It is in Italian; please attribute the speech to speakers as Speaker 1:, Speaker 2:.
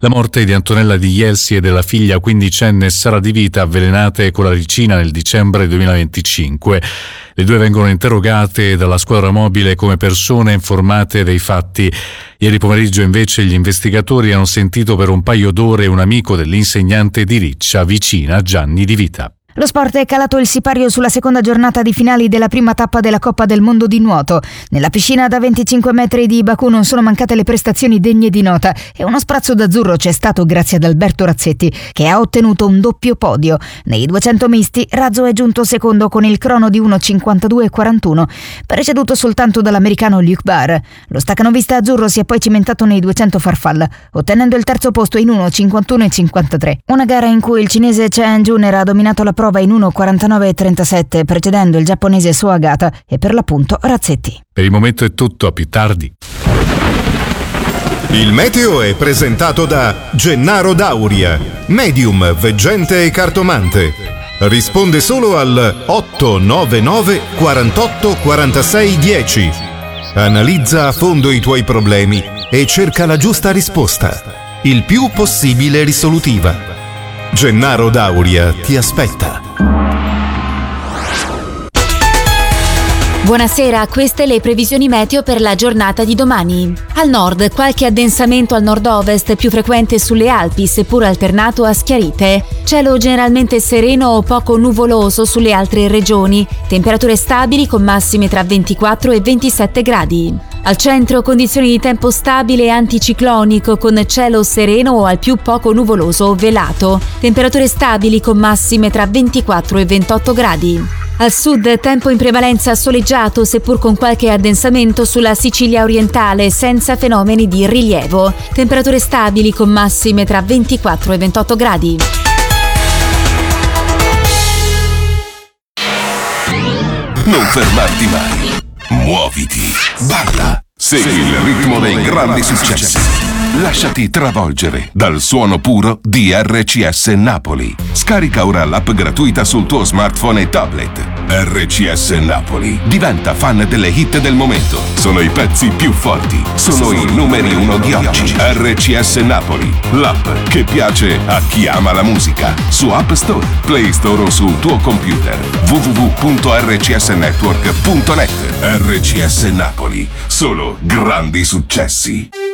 Speaker 1: La morte di Antonella Di Jelsi e della figlia quindicenne Sara Di Vita, avvelenate con la ricina nel dicembre 2025. Le due vengono interrogate dalla squadra mobile come persone informate dei fatti. Ieri pomeriggio invece gli investigatori hanno sentito per un paio d'ore un amico dell'insegnante di Riccia, vicina a Gianni Di Vita.
Speaker 2: Lo sport è calato il sipario sulla seconda giornata di finali della prima tappa della Coppa del Mondo di nuoto. Nella piscina da 25 metri di Baku non sono mancate le prestazioni degne di nota e uno sprazzo d'azzurro c'è stato grazie ad Alberto Razzetti, che ha ottenuto un doppio podio. Nei 200 misti Razzo è giunto secondo con il crono di 1:52,41, preceduto soltanto dall'americano Luke Barr. Lo staccanovista azzurro si è poi cimentato nei 200 farfalla, ottenendo il terzo posto in 1:51,53. Una gara in cui il cinese Chen Junior ha dominato la prova in 1:49,37, precedendo il giapponese Soagata e per l'appunto Razzetti.
Speaker 1: Per il momento è tutto, a più tardi.
Speaker 3: Il meteo è presentato da Gennaro Dauria, medium, veggente e cartomante. Risponde solo al 899 48 46 10. Analizza a fondo i tuoi problemi e cerca la giusta risposta, il più possibile risolutiva. Gennaro Dauria ti aspetta.
Speaker 4: Buonasera, queste le previsioni meteo per la giornata di domani. Al nord, qualche addensamento al nord-ovest, più frequente sulle Alpi, seppur alternato a schiarite. Cielo generalmente sereno o poco nuvoloso sulle altre regioni. Temperature stabili con massime tra 24 e 27 gradi. Al centro condizioni di tempo stabile e anticiclonico con cielo sereno o al più poco nuvoloso o velato. Temperature stabili con massime tra 24 e 28 gradi. Al sud tempo in prevalenza soleggiato seppur con qualche addensamento sulla Sicilia orientale senza fenomeni di rilievo. Temperature stabili con massime tra 24 e 28 gradi.
Speaker 5: Non fermarti mai. Muoviti, balla, segui il ritmo dei grandi successi. Lasciati travolgere dal suono puro di RCS Napoli. Scarica ora l'app gratuita sul tuo smartphone e tablet. RCS Napoli. Diventa fan delle hit del momento. Sono i pezzi più forti. Sono i numeri uno di oggi. RCS Napoli. L'app che piace a chi ama la musica. Su App Store, Play Store o sul tuo computer. www.rcsnetwork.net. RCS Napoli. Solo grandi successi.